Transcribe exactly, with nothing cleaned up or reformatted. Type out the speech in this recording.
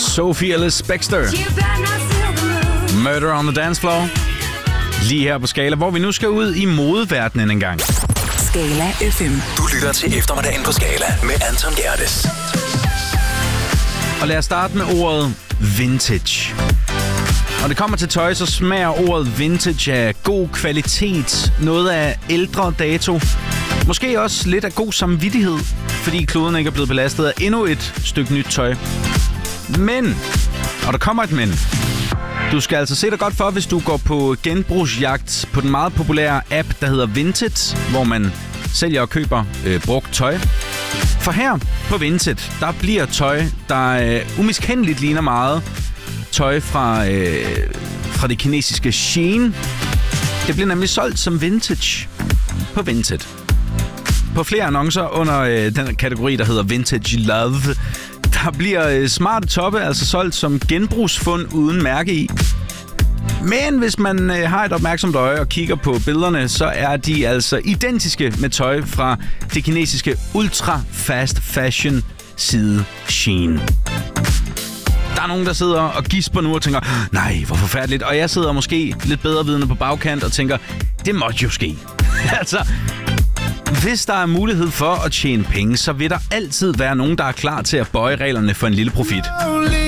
Sophie Ellis Bextor. Murder on the Dance Floor. Lige her på Skala, hvor vi nu skal ud i modeverdenen en gang. Skala F M. Du lytter til eftermiddagen på Skala med Anton Gerdes. Og lad os starte med ordet vintage. Når det kommer til tøj, så smager ordet vintage af god kvalitet, noget af ældre dato. Måske også lidt af god samvittighed, fordi kloden ikke er blevet belastet af endnu et stykke nyt tøj. Men, og der kommer et men. Du skal altså se dig godt for, hvis du går på genbrugsjagt på den meget populære app, der hedder Vinted, hvor man sælger og køber øh, brugt tøj. For her på Vinted, der bliver tøj, der øh, umiskendeligt ligner meget tøj fra, øh, fra det kinesiske Shein. Det bliver nemlig solgt som vintage på Vinted. På flere annoncer under øh, den kategori, der hedder Vintage Love, der bliver øh, smarte toppe altså solgt som genbrugsfund uden mærke i. Men hvis man øh, har et opmærksomt øje og kigger på billederne, så er de altså identiske med tøj fra det kinesiske ultra fast fashion side Shein. Der er nogen, der sidder og gisper nu og tænker, nej, hvor forfærdeligt. Og jeg sidder måske lidt bedre vidende på bagkant og tænker, det måtte jo ske. altså, hvis der er mulighed for at tjene penge, så vil der altid være nogen, der er klar til at bøje reglerne for en lille profit.